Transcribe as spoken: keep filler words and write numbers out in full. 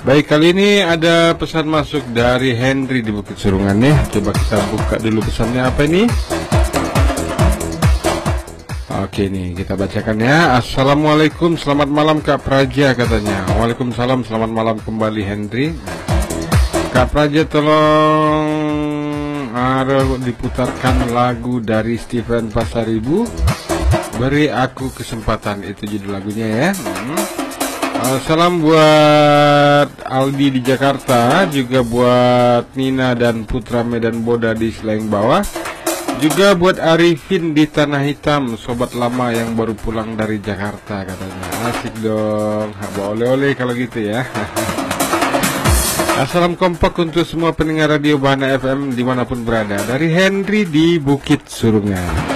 Baik, kali ini ada pesan masuk dari Henry di Bukit Surungan nih. Coba kita buka dulu pesannya apa ini. Oke nih, kita bacakan ya. Assalamualaikum, selamat malam Kak Praja katanya. Waalaikumsalam, selamat malam kembali Henry. Kak Praja, tolong ada diputarkan lagu dari Stephen Pasaribu, Beri Aku Kesempatan, itu judul lagunya ya. hmm. Uh, salam buat Aldi di Jakarta, juga buat Nina dan Putra Medan Boda di Seleng Bawah, juga buat Arifin di Tanah Hitam, sobat lama yang baru pulang dari Jakarta katanya. Asik dong, oleh-oleh kalau gitu ya. Assalam kompak untuk semua pendengar radio Bahana F M dimanapun berada, dari Henry di Bukit Surungan.